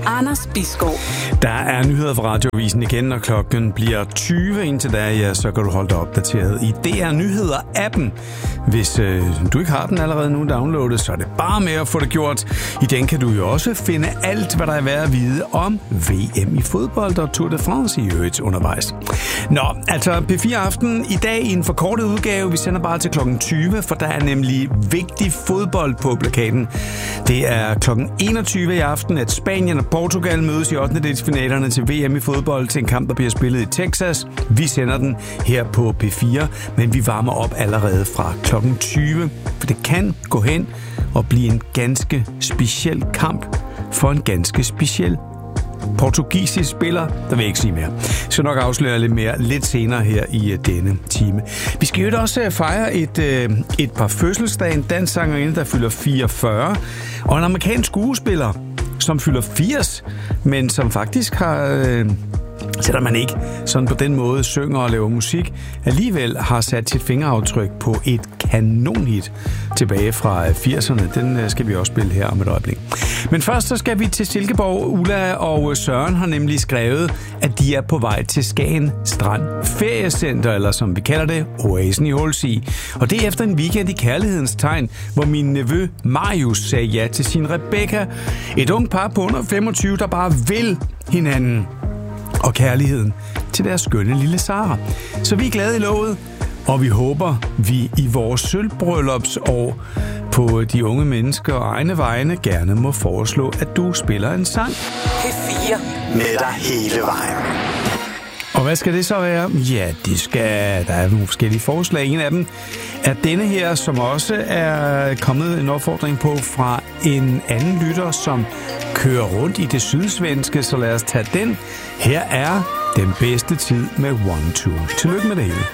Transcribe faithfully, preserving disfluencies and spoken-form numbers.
Anders Bisgaard. Der er nyheder fra Radioavisen igen, når klokken bliver tyve. Indtil da, ja, så kan du holde dig opdateret i D R Nyheder-appen. Hvis øh, du ikke har den allerede nu downloadet, så er det bare med at få det gjort. I den kan du jo også finde alt, hvad der er værd at vide om V M i fodbold og Tour de France i øvrigt undervejs. Nå, altså P fire Aften i dag i en forkortet udgave. Vi sender bare til klokken tyve, for der er nemlig vigtig fodbold på plakaten. Det er klokken enogtyve i aften, at Spanien og Portugal mødes i ottendedelsfinalerne til V M i fodbold til en kamp, der bliver spillet i Texas. Vi sender den her på P fire, men vi varmer op allerede fra klokken tyve, for det kan gå hen og blive en ganske speciel kamp for en ganske speciel portugisisk spiller, der vil jeg ikke sige mere. Jeg skal nok afsløre lidt mere lidt senere her i denne time. Vi skal jo også fejre et, et par fødselsdage. En dansk sangerinde, der fylder fireogfyrre, og en amerikansk skuespiller, som fylder firs, men som faktisk har, øh, selvom man ikke sådan på den måde synger og laver musik, alligevel har sat sit fingeraftryk på et kanonhit tilbage fra firserne. Den skal vi også spille her om et øjeblik. Men først så skal vi til Silkeborg. Ulla og Søren har nemlig skrevet, at de er på vej til Skagen Strand Feriecenter, eller som vi kalder det, Oasen i Hulsig. Og det er efter en weekend i kærlighedens tegn, hvor min nevø Marius sagde ja til sin Rebecca. Et ung par på under femogtyve, der bare vil hinanden og kærligheden til deres skønne lille Sara. Så vi er glade i låget, og vi håber, vi i vores sølvbryllupsår på de unge mennesker og egne vegne gerne må foreslå, at du spiller en sang. P fire. Med dig hele vejen. Og hvad skal det så være? Ja, det skal, der er nogle forskellige forslag. En af dem er denne her, som også er kommet en opfordring på fra en anden lytter, som kører rundt i det sydsvenske, så lad os tage den. Her er Den bedste tid med One Two. Tillykke med det hele.